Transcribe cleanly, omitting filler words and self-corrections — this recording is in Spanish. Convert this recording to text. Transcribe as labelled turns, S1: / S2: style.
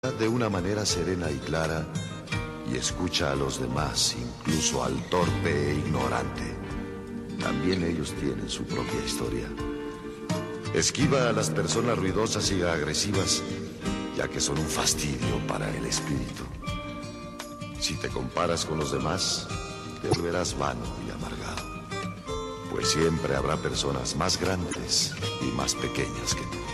S1: de una manera serena y clara y escucha a los demás, incluso al torpe e ignorante. También ellos tienen su propia historia. Esquiva a las personas ruidosas y agresivas, ya que son un fastidio para el espíritu. Si te comparas con los demás, te volverás vano y amargado, pues siempre habrá personas más grandes y más pequeñas que tú.